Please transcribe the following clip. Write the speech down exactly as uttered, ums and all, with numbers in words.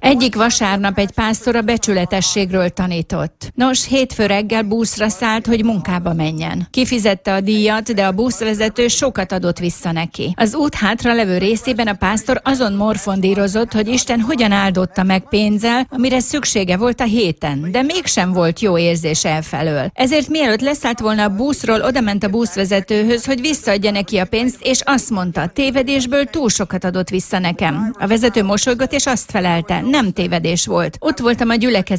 Egyik vasárnap egy pásztor a becsületességről tanított. Nos, hétfő reggel buszra szállt, hogy munkába menjen. Kifizette a díjat, de a buszvezető sokat adott vissza neki. Az út hátra levő részében a pásztor azon morfondírozott, hogy Isten hogyan áldotta meg pénzzel, amire szüksége volt a héten, de mégsem volt jó érzés elfelől. Ezért mielőtt leszállt volna a buszról, odament a buszvezetőhöz, hogy visszaadja neki a pénzt, és azt mondta, tévedésből túl sokat adott vissza nekem. A vezető mosolygott, és azt felelte, nem tévedés volt. Ott voltam a gyülekezet